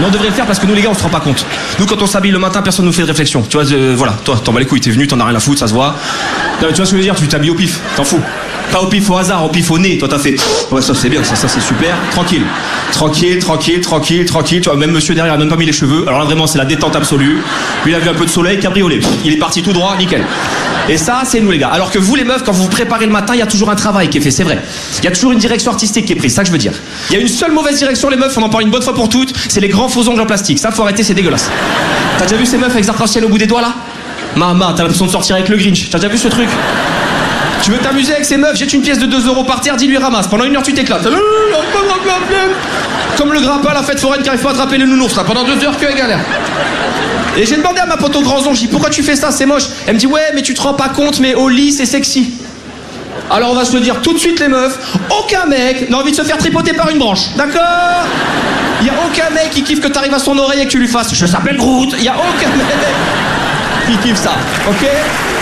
Mais on devrait le faire parce que nous les gars on se rend pas compte. Nous quand on s'habille le matin personne nous fait de réflexion. Tu vois, voilà, toi t'en bats les couilles, t'es venu, t'en as rien à foutre, ça se voit. Non, mais tu vois ce que je veux dire, tu t'habilles au pif, t'en fous. Pas au pif au hasard, au pif au nez, toi t'as fait. Ouais ça c'est bien, ça c'est super, tranquille. Tranquille, tu vois, même monsieur derrière a même pas mis les cheveux. Alors là vraiment c'est la détente absolue. Lui il a vu un peu de soleil, cabriolet. Il est parti tout droit, nickel. Et ça c'est nous les gars. Alors que vous les meufs, quand vous vous préparez le matin, il y a toujours un travail qui est fait, c'est vrai. Il y a toujours une direction artistique qui est prise, c'est ça que je veux dire. Il y a une seule mauvaise direction les meufs, on en parle une bonne fois pour toutes, c'est les grands faux ongles en plastique. Ça faut arrêter, c'est dégueulasse. T'as déjà vu ces meufs avec des arcs-en-ciel au bout des doigts là? Maman, t'as l'impression de sortir avec le Grinch. T'as déjà vu ce truc? Tu veux t'amuser avec ces meufs, jette une pièce de 2 € par terre, dis-lui ramasse. Pendant 1 heure tu t'éclates. Comme le grappin à la fête foraine qui arrive pas à attraper le nounours là. Pendant 2 heures que elle galère. Et j'ai demandé à ma pote au grand ongle, j'ai dit pourquoi tu fais ça, c'est moche. Elle me dit ouais mais tu te rends pas compte mais au lit c'est sexy. Alors on va se le dire tout de suite les meufs, aucun mec n'a envie de se faire tripoter par une branche, d'accord? Y a aucun mec qui kiffe que t'arrives à son oreille et que tu lui fasses je s'appelle Groot, y a aucun mec qui kiffe ça, ok?